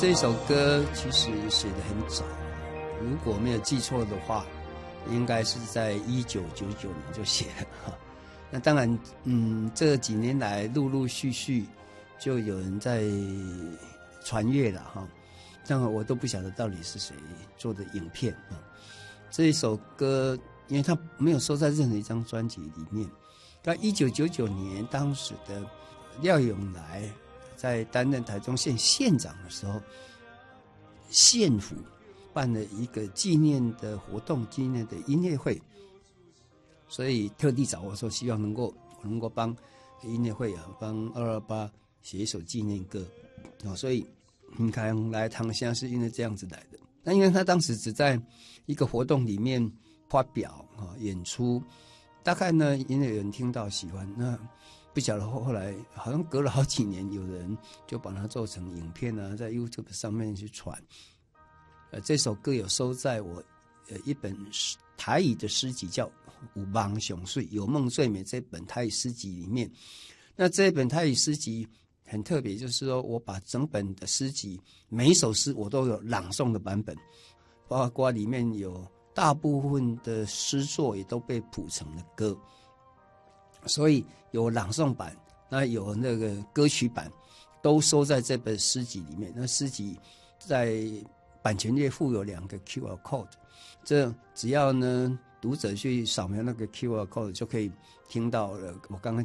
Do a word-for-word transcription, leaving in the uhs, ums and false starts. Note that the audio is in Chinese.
这首歌其实写得很早，如果没有记错的话，应该是在一九九九年就写了哈。那当然，嗯，这几年来陆陆续续就有人在传阅了哈，当然我都不晓得到底是谁做的影片啊。这一首歌，因为它没有收在任何一张专辑里面。到一九九九年，当时的廖永来在担任台中县县长的时候，县府办了一个纪念的活动，纪念的音乐会，所以特地找我说，希望能够能够帮音乐会啊，帮二二八写一首纪念歌啊，所以你看来唐乡是因为这样子来的。那因为他当时只在一个活动里面发表啊演出，大概呢因为有人听到喜欢，那不晓得后后来好像隔了好几年，有人就把它做成影片啊，在 YouTube 上面去传。呃，这首歌有收在我呃一本台语的诗集叫《有梦上水》，有梦最美这本台语诗集里面。那这本台语诗集很特别，就是说我把整本的诗集每一首诗我都有朗诵的版本，包括里面有大部分的诗作也都被谱成了歌，所以有朗诵版，那有那个歌曲版，都收在这本诗集里面。那诗集在版权页附有两个 Q R code， 这只要呢读者去扫描那个 Q R code 就可以听到了我刚刚